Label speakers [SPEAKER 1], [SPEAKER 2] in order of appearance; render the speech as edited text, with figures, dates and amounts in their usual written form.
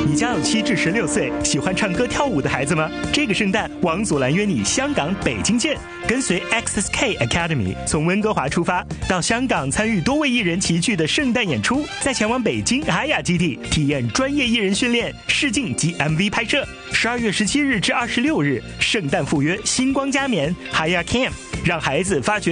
[SPEAKER 1] 你家有7至16岁喜欢唱歌跳舞的孩子吗？这个圣诞，王祖蓝约你香港、北京见，跟随 XSK Academy 从温哥华出发，到香港参与多位艺人齐聚的圣诞演出，再前往北京海雅基地体验专业艺人训练、试镜及 MV 拍摄。12月17日至26日，圣诞赴约星光加冕海雅 Camp， 让孩子发掘